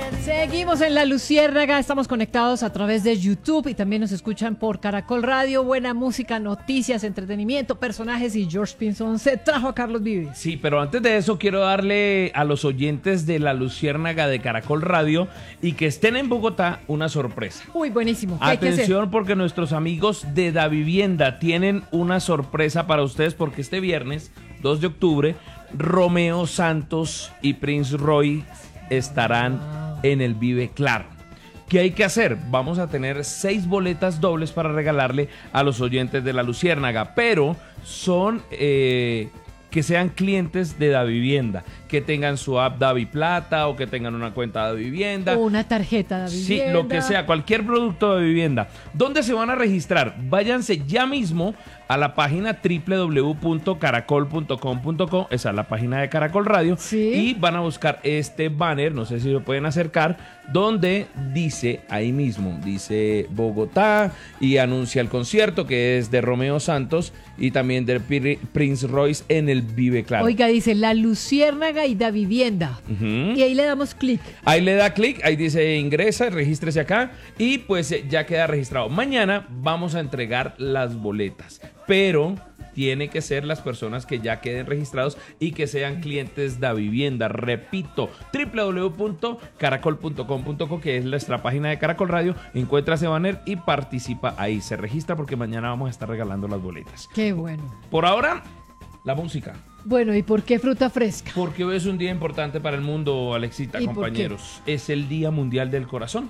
Seguimos en La Luciérnaga, estamos conectados a través de YouTube y también nos escuchan por Caracol Radio. Buena música, noticias, entretenimiento, personajes y George Pinzón se trajo a Carlos Vives. Sí, pero antes de eso quiero darle a los oyentes de La Luciérnaga de Caracol Radio y que estén en Bogotá una sorpresa. Uy, buenísimo. ¿Qué hay que hacer? Atención porque nuestros amigos de Davivienda tienen una sorpresa para ustedes porque este viernes 2 de octubre Romeo Santos y Prince Roy estarán en el Vive Claro. ¿Qué hay que hacer? Vamos a tener 6 boletas dobles para regalarle a los oyentes de La Luciérnaga, pero son que sean clientes de Davivienda, que tengan su app Daviplata o que tengan una cuenta de Davivienda. O una tarjeta de Davivienda. Sí, lo que sea, cualquier producto de Davivienda. ¿Dónde se van a registrar? Váyanse ya mismo a la página www.caracol.com.co, esa es la página de Caracol Radio, ¿sí? Y van a buscar este banner, no sé si lo pueden acercar, donde dice, ahí mismo, dice Bogotá y anuncia el concierto que es de Romeo Santos y también de Prince Royce en el Vive Claro. Oiga, dice La Luciérnaga y Davivienda. Y ahí le damos clic. Ahí le da clic, ahí dice ingresa, regístrese acá y pues ya queda registrado. Mañana vamos a entregar las boletas, pero tiene que ser las personas que ya queden registrados y que sean clientes de Davivienda. Repito, www.caracol.com.co, que es nuestra página de Caracol Radio. Encuentra ese banner y participa ahí. Se registra porque mañana vamos a estar regalando las boletas. Qué bueno. Por ahora, la música. Bueno, ¿y por qué fruta fresca? Porque hoy es un día importante para el mundo, Alexita, compañeros. Es el Día Mundial del Corazón.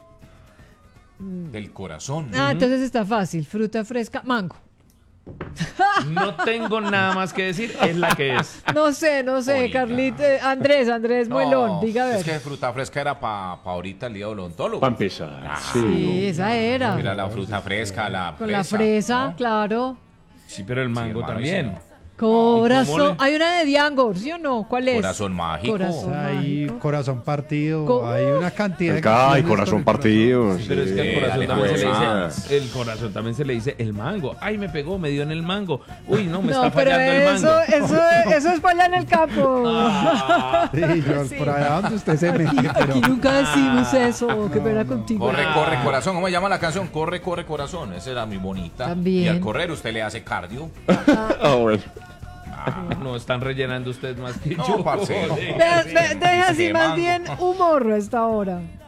Del corazón. Entonces está fácil. Fruta fresca, mango. No tengo nada más que decir, es la que es. No sé, Oiga. Carlito, Andrés Muelón, diga a ver. Es que fruta fresca era para ahorita el día odontólogo. Para empezar. Sí, esa era. Mira la fruta fresca, la Con fresa, la fresa, ¿no? claro. Sí, pero el mango hermano, también. ese no. Corazón. Hay una de Diangor, ¿sí o no? ¿Cuál es? Corazón mágico. Corazón Hay mágico. corazón partido, Co- hay una cantidad de Ay, canciones corazón con el partido. sí. Pero es que al corazón dale, también se le pues. dice, el corazón también se le dice el mango. Ay, me pegó, me dio en el mango. Uy, no, me No, está pero fallando el mango. eso es para allá en el campo. Sí, George, Sí. por allá donde usted se mete, pero Aquí nunca decimos eso. Qué pena contigo. Corre, corre, corazón. ¿Cómo se llama la canción? Corre, corre, corazón. Esa era muy bonita. También. Y al correr usted le hace cardio. Ah, bueno. No, están rellenando ustedes más que No, yo. parce. Joder. Deja así Qué más mango. bien humor a esta hora.